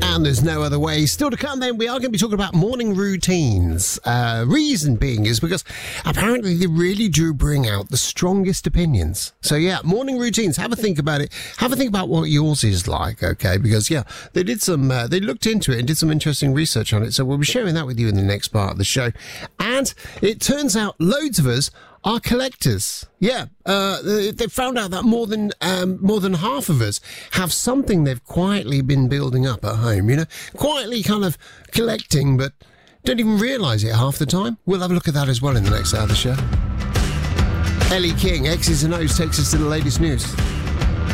And there's no other way. Still to come then, we are going to be talking about morning routines. Reason being is because apparently they really do bring out the strongest opinions. So yeah, morning routines, have a think about it. Have a think about what yours is like, okay? Because yeah, they did some, they looked into it and did some interesting research on it. So we'll be sharing that with you in the next part of the show. And it turns out loads of us are collectors. Yeah, they found out that more than half of us have something they've quietly been building up at home, you know, quietly kind of collecting, but don't even realise it half the time. We'll have a look at that as well in the next hour of the show. Ellie King, X's and O's, takes us to the latest news.